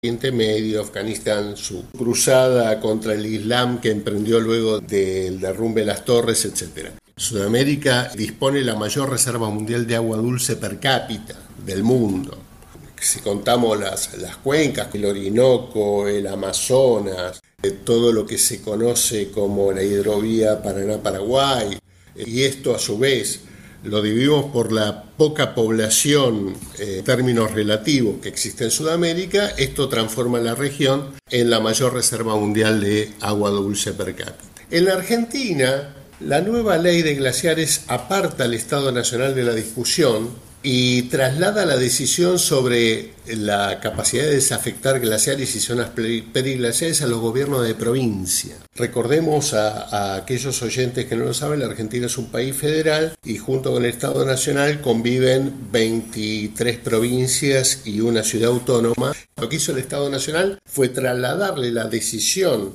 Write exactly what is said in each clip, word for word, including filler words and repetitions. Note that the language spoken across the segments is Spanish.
Oriente Medio, Afganistán, su cruzada contra el Islam que emprendió luego del derrumbe de las torres, etcétera. Sudamérica dispone de la mayor reserva mundial de agua dulce per cápita del mundo. Si contamos las, las cuencas, el Orinoco, el Amazonas, todo lo que se conoce como la hidrovía Paraná-Paraguay, y esto a su vez lo dividimos por la poca población eh, en términos relativos que existe en Sudamérica, esto transforma la región en la mayor reserva mundial de agua dulce per cápita. En la Argentina, la nueva ley de glaciares aparta al Estado Nacional de la discusión y traslada la decisión sobre la capacidad de desafectar glaciares y zonas periglaciares a los gobiernos de provincia. Recordemos a, a aquellos oyentes que no lo saben, la Argentina es un país federal y junto con el Estado Nacional conviven veintitrés provincias y una ciudad autónoma. Lo que hizo el Estado Nacional fue trasladarle la decisión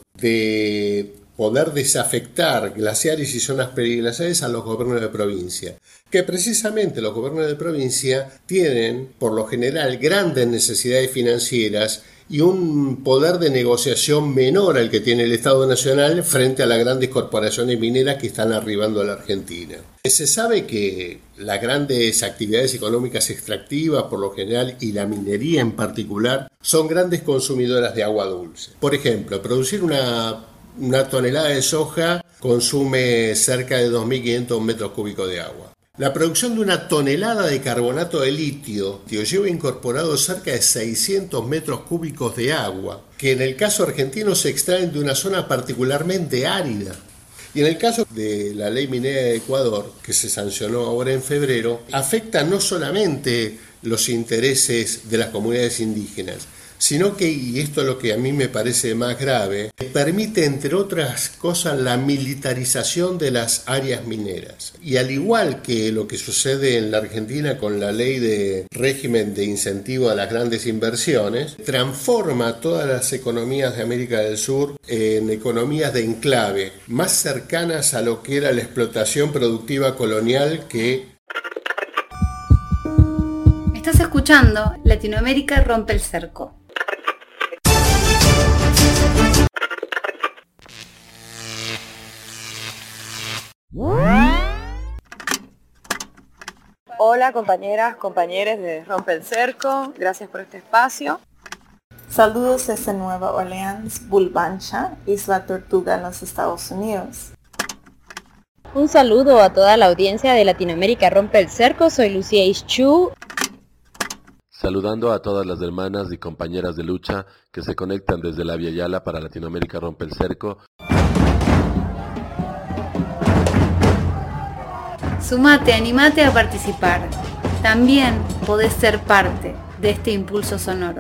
de poder desafectar glaciares y zonas periglaciares a los gobiernos de provincia, que precisamente los gobiernos de provincia tienen, por lo general, grandes necesidades financieras y un poder de negociación menor al que tiene el Estado Nacional frente a las grandes corporaciones mineras que están arribando a la Argentina. Se sabe que las grandes actividades económicas extractivas, por lo general, y la minería en particular, son grandes consumidoras de agua dulce. Por ejemplo, producir una Una tonelada de soja consume cerca de dos mil quinientos metros cúbicos de agua. La producción de una tonelada de carbonato de litio lleva incorporado cerca de seiscientos metros cúbicos de agua, que en el caso argentino se extraen de una zona particularmente árida. Y en el caso de la ley minera de Ecuador, que se sancionó ahora en febrero, afecta no solamente los intereses de las comunidades indígenas, sino que, y esto es lo que a mí me parece más grave, permite, entre otras cosas, la militarización de las áreas mineras. Y al igual que lo que sucede en la Argentina con la ley de régimen de incentivo a las grandes inversiones, transforma todas las economías de América del Sur en economías de enclave, más cercanas a lo que era la explotación productiva colonial que... Estás escuchando Latinoamérica rompe el cerco. Hola compañeras, compañeros de Rompe el Cerco, gracias por este espacio. Saludos desde Nueva Orleans, Bulbancha, Isla Tortuga en los Estados Unidos. Un saludo a toda la audiencia de Latinoamérica Rompe el Cerco, soy Lucía Ischu. Saludando a todas las hermanas y compañeras de lucha que se conectan desde la Via Yala para Latinoamérica Rompe el Cerco. Sumate, animate a participar. También podés ser parte de este impulso sonoro.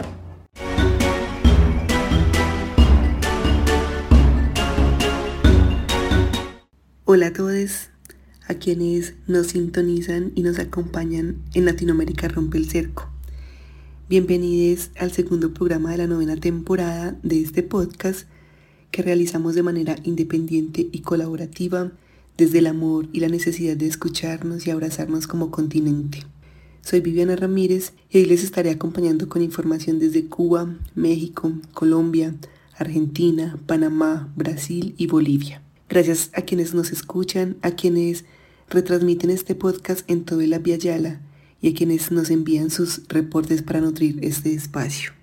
Hola a todos, a quienes nos sintonizan y nos acompañan en Latinoamérica Rompe el Cerco. Bienvenidos al segundo programa de la novena temporada de este podcast que realizamos de manera independiente y colaborativa desde el amor y la necesidad de escucharnos y abrazarnos como continente. Soy Viviana Ramírez y hoy les estaré acompañando con información desde Cuba, México, Colombia, Argentina, Panamá, Brasil y Bolivia. Gracias a quienes nos escuchan, a quienes retransmiten este podcast en toda la Via Yala y a quienes nos envían sus reportes para nutrir este espacio.